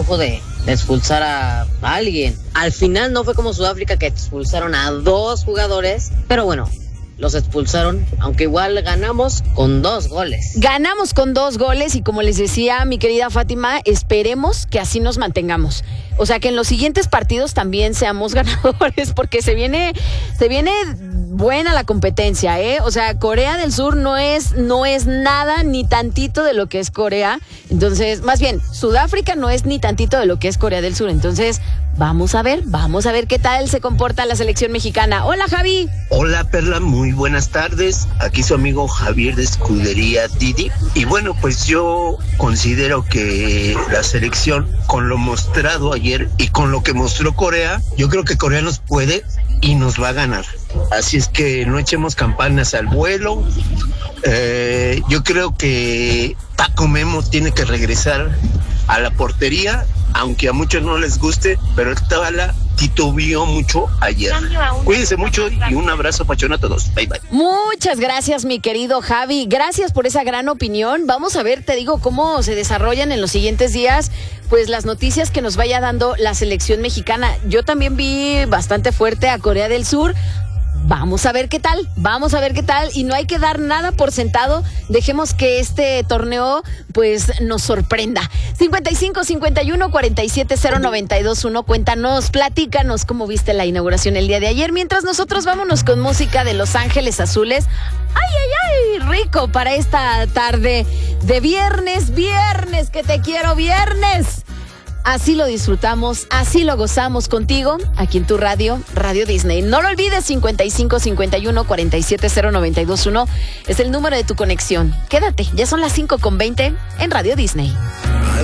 enojo de expulsar a alguien. Al final no fue como Sudáfrica, que expulsaron a 2 jugadores, pero bueno, los expulsaron, aunque igual ganamos con 2 goles. Ganamos con 2 goles y como les decía mi querida Fátima, esperemos que así nos mantengamos. O sea, que en los siguientes partidos también seamos ganadores, porque se viene buena la competencia, ¿eh? O sea, Corea del Sur no es nada ni tantito de lo que es Corea. Entonces, más bien, Sudáfrica no es ni tantito de lo que es Corea del Sur. Entonces, vamos a ver qué tal se comporta la selección mexicana. Hola, Javi. Hola, Perla, muy buenas tardes. Aquí su amigo Javier de Escudería Didi. Y bueno, pues yo considero que la selección, con lo mostrado ayer y con lo que mostró Corea, yo creo que Corea nos puede y nos va a ganar. Así es que no echemos campanas al vuelo. Yo creo que Paco Memo tiene que regresar a la portería, aunque a muchos no les guste, pero esta bala titubeó mucho ayer. Cuídense mucho y un abrazo pachón a todos. Bye, bye. Muchas gracias, mi querido Javi. Gracias por esa gran opinión. Vamos a ver, te digo, cómo se desarrollan en los siguientes días, pues las noticias que nos vaya dando la selección mexicana. Yo también vi bastante fuerte a Corea del Sur. Vamos a ver qué tal, y no hay que dar nada por sentado. Dejemos que este torneo pues nos sorprenda. 55-51-47-092-1, cuéntanos, platícanos cómo viste la inauguración el día de ayer, mientras nosotros vámonos con música de Los Ángeles Azules. Ay, rico para esta tarde de viernes, que te quiero viernes. Así lo disfrutamos, así lo gozamos contigo, aquí en tu radio, Radio Disney. No lo olvides, 55-51-47-092-1 es el número de tu conexión. Quédate, ya son las 5:20 en Radio Disney.